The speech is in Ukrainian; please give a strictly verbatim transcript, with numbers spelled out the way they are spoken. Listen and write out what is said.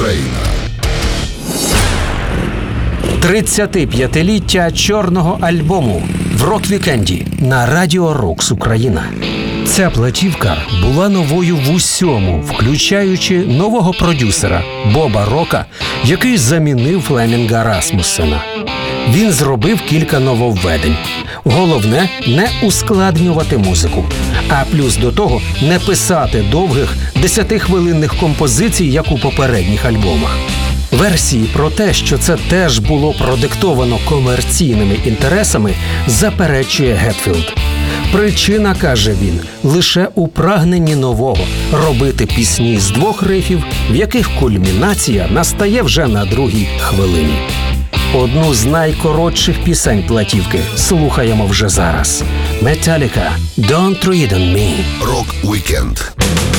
Україна. тридцятип'ятиліття чорного альбому в рок-вікенді на Радіо Рокс Україна. Ця платівка була новою в усьому, включаючи нового продюсера Боба Рока, який замінив Флемінга Расмуссена. Він зробив кілька нововведень. Головне – не ускладнювати музику. А плюс до того – не писати довгих десятихвилинних композицій, як у попередніх альбомах. Версії про те, що це теж було продиктовано комерційними інтересами, заперечує Гетфілд. Причина, каже він, лише у прагненні нового – робити пісні з двох рифів, в яких кульмінація настає вже на другій хвилині. Одну з найкоротших пісень платівки слухаємо вже зараз. Metallica «Don't Tread on Me». Рок-вікенд.